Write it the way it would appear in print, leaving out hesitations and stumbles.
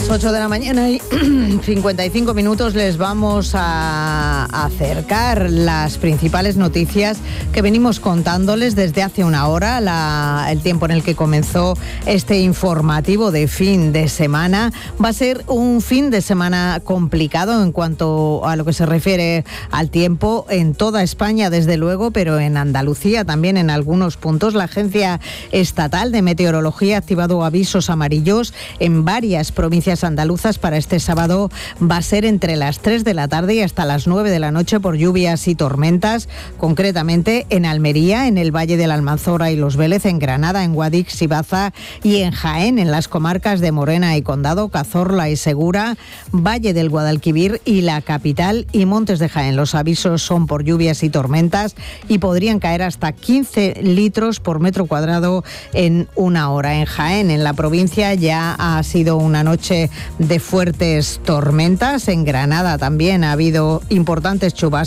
Las 8 de la mañana y 55 minutos les vamos a acercar las principales noticias que venimos contándoles desde hace una hora. El tiempo en el que comenzó este informativo de fin de semana va a ser un fin de semana complicado en cuanto a lo que se refiere al tiempo en toda España, desde luego, pero en Andalucía también en algunos puntos. La Agencia Estatal de Meteorología ha activado avisos amarillos en varias provincias andaluzas. Para este sábado va a ser entre las 3 de la tarde y hasta las 9 de la noche por lluvias y tormentas, concretamente en Almería, en el Valle de la Almanzora y Los Vélez, en Granada, en Guadix y Baza y en Jaén, en las comarcas de Morena y Condado, Cazorla y Segura, Valle del Guadalquivir y la capital y Montes de Jaén. Los avisos son por lluvias y tormentas y podrían caer hasta 15 litros por metro cuadrado en una hora. En Jaén, en la provincia, ya ha sido una noche de fuertes tormentas. En Granada también ha habido importantes chubascos.